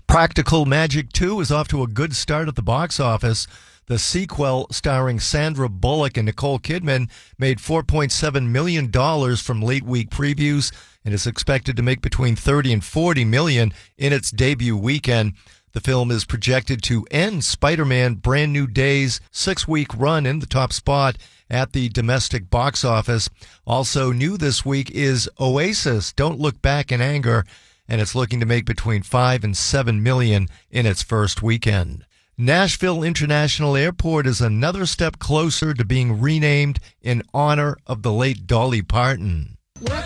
Practical Magic 2 is off to a good start at the box office. The sequel, starring Sandra Bullock and Nicole Kidman, made $4.7 million from late week previews and is expected to make between $30 and $40 million in its debut weekend. The film is projected to end Spider-Man Brand New Day's 6-week run in the top spot at the domestic box office. Also new this week is Oasis, Don't Look Back in Anger, and it's looking to make between $5 and $7 million in its first weekend. Nashville International Airport is another step closer to being renamed in honor of the late Dolly Parton. Work